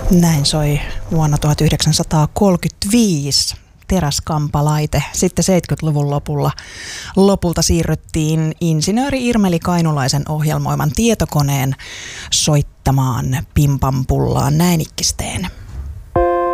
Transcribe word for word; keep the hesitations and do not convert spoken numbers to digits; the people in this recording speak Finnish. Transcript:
Näin soi vuonna tuhatyhdeksänsataakolmekymmentäviisi teräskampalaite. Sitten seitsemänkymmentäluvun lopulla lopulta siirryttiin insinööri Irmeli Kainulaisen ohjelmoiman tietokoneen soittamaan Pim Pam Pullaan Näinikkisteen.